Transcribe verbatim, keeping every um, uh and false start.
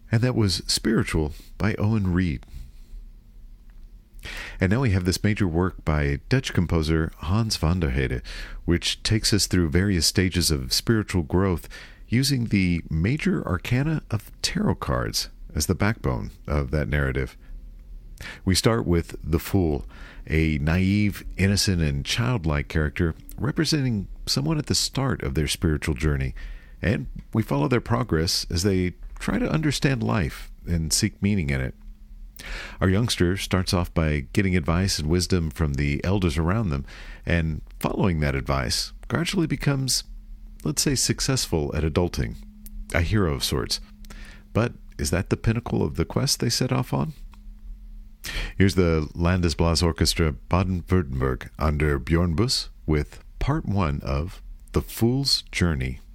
And that was Spiritual by Owen Reed. And now we have this major work by Dutch composer Hans van der Heide, which takes us through various stages of spiritual growth using the major arcana of tarot cards as the backbone of that narrative. We start with the Fool, a naive, innocent, and childlike character representing someone at the start of their spiritual journey, and we follow their progress as they try to understand life and seek meaning in it. Our youngster starts off by getting advice and wisdom from the elders around them, and following that advice, gradually becomes, let's say, successful at adulting, a hero of sorts. But is that the pinnacle of the quest they set off on? Here's the Landesblas Orchestra Baden-Württemberg under Björn Buss with part one of The Fool's Journey.